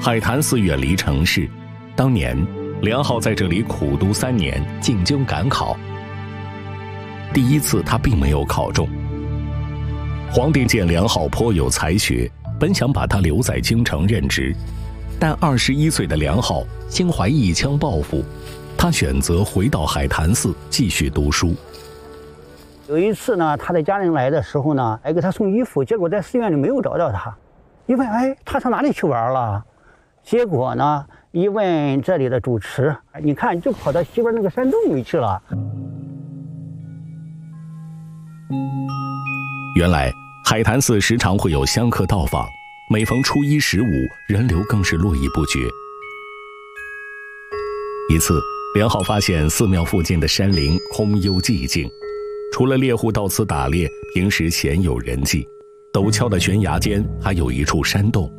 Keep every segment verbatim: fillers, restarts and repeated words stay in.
海坛寺远离城市，当年梁浩在这里苦读三年，进京赶考。第一次他并没有考中。皇帝见梁浩颇有才学，本想把他留在京城任职，但二十一岁的梁浩心怀一腔抱负，他选择回到海坛寺继续读书。 有一次呢，他的家人来的时候呢，还给他送衣服，结果在寺院里没有找到他。一问，哎，他上哪里去玩了？结果呢，一问这里的主持，你看就跑到西边那个山洞里去了。 原来海坛寺时常会有香客到访，每逢初一十五，人流更是络绎不绝。一次，梁浩发现寺庙附近的山林空幽寂静，除了猎户到此打猎，平时鲜有人迹。陡峭的悬崖间还有一处山洞。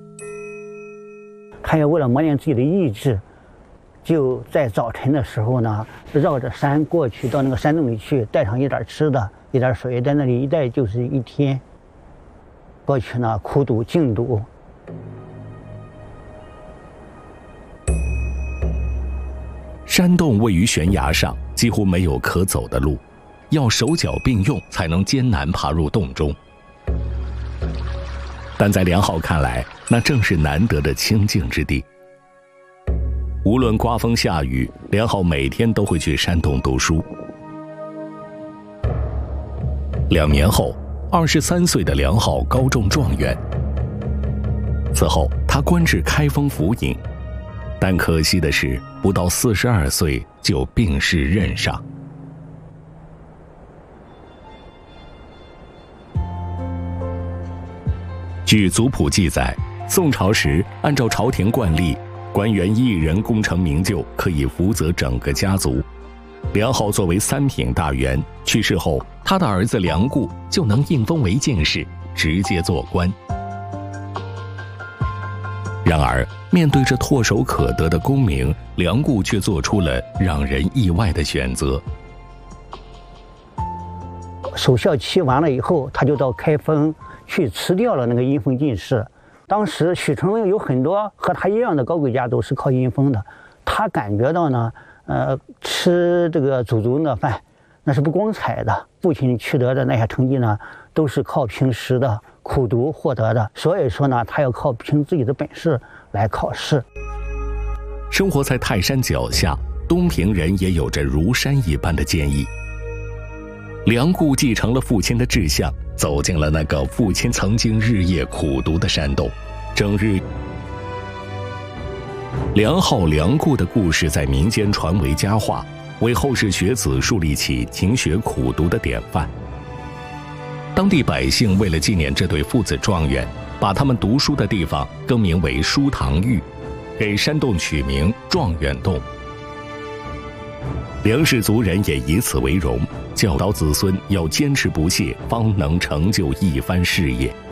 他也为了磨练自己的意志，就在早晨的时候呢，绕着山过去，到那个山洞里去，带上一点吃的，一点水，在那里一待就是一天。过去呢，苦读静读。 山洞位于悬崖上，几乎没有可走的路，要手脚并用才能艰难爬入洞中。但在梁浩看来，那正是难得的清静之地。无论刮风下雨，梁浩每天都会去山洞读书。两年后，二十三岁的梁浩高中状元。此后，他官至开封府尹，但可惜的是，不到四十二岁就病逝任上。据族谱记载，宋朝时按照朝廷惯例，官员一人功成名就，可以福泽整个家族。梁浩作为三品大员，去世后，他的儿子梁固就能应封为进士，直接做官。然而，面对这唾手可得的功名，梁固却做出了让人意外的选择。 守孝期完了以后，他就到开封去辞掉了那个阴封进士。当时许承文有很多和他一样的高贵家族是靠阴封的，他感觉到呢，呃，吃这个祖宗的饭那是不光彩的，父亲取得的那些成绩呢，都是靠平时的苦读获得的，所以说呢，他要靠凭自己的本事来考试。 生活在泰山脚下，东平人也有着如山一般的坚毅。梁固继承了父亲的志向，走进了那个父亲曾经日夜苦读的山洞，整日。梁浩、梁固的故事在民间传为佳话，为后世学子树立起勤学苦读的典范。当地百姓为了纪念这对父子状元，把他们读书的地方更名为书堂峪，给山洞取名状元洞。梁氏族人也以此为荣，教导子孙要坚持不懈，方能成就一番事业。